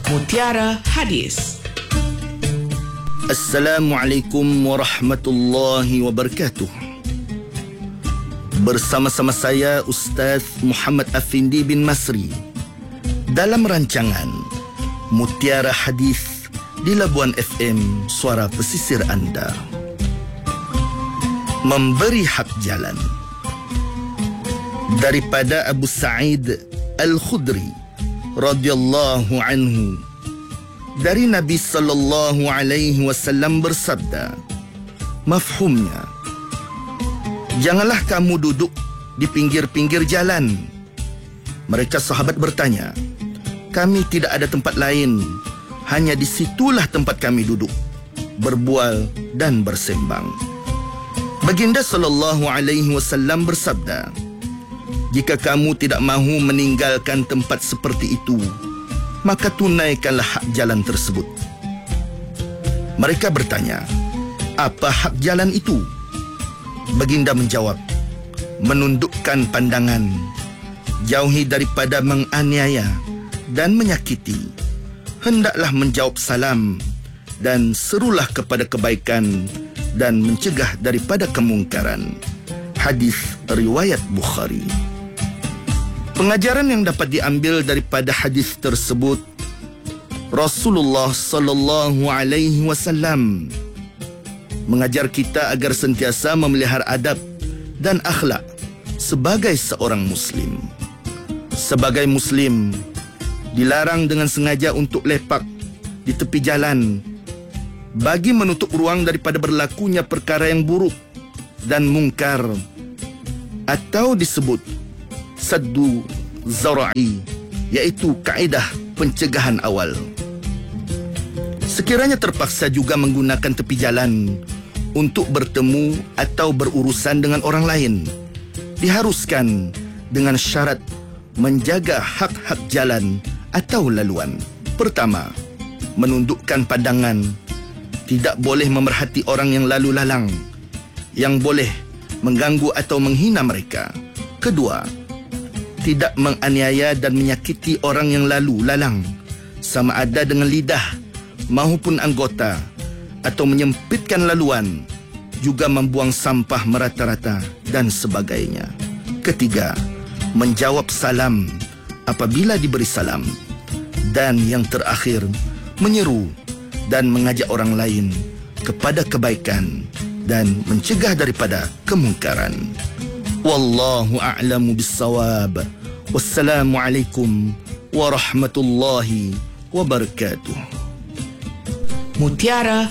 Mutiara Hadis. Assalamualaikum warahmatullahi wabarakatuh. Bersama-sama saya Ustaz Muhammad Afindi bin Masri dalam rancangan Mutiara Hadis di Labuan FM, suara pesisir anda. Memberi hak jalan. Daripada Abu Sa'id Al-Khudri radhiyallahu anhu, dari Nabi sallallahu alaihi wasallam bersabda, mafhumnya, janganlah kamu duduk di pinggir-pinggir jalan. Mereka sahabat bertanya, kami tidak ada tempat lain, hanya di situlah tempat kami duduk, berbual dan bersembang. Baginda sallallahu alaihi wasallam bersabda, jika kamu tidak mahu meninggalkan tempat seperti itu, maka tunaikanlah hak jalan tersebut. Mereka bertanya, apa hak jalan itu? Baginda menjawab, menundukkan pandangan, jauhi daripada menganiaya dan menyakiti, hendaklah menjawab salam dan serulah kepada kebaikan dan mencegah daripada kemungkaran. Hadis riwayat Bukhari. Pengajaran yang dapat diambil daripada hadis tersebut, Rasulullah sallallahu alaihi wasallam mengajar kita agar sentiasa memelihara adab dan akhlak sebagai seorang muslim. Sebagai muslim, dilarang dengan sengaja untuk lepak di tepi jalan bagi menutup ruang daripada berlakunya perkara yang buruk dan mungkar, atau disebut saddu zara'i, iaitu kaedah pencegahan awal. Sekiranya terpaksa juga menggunakan tepi jalan untuk bertemu atau berurusan dengan orang lain, diharuskan dengan syarat menjaga hak-hak jalan atau laluan. Pertama, menundukkan pandangan, tidak boleh memerhati orang yang lalu lalang yang boleh mengganggu atau menghina mereka. Kedua, tidak menganiaya dan menyakiti orang yang lalu lalang, sama ada dengan lidah maupun anggota, atau menyempitkan laluan, juga membuang sampah merata-rata dan sebagainya. Ketiga, menjawab salam apabila diberi salam. Dan yang terakhir, menyeru dan mengajak orang lain kepada kebaikan dan mencegah daripada kemungkaran. Wallahu a'lamu bissawab. Wassalamualaikum warahmatullahi wabarakatuh. Mutiara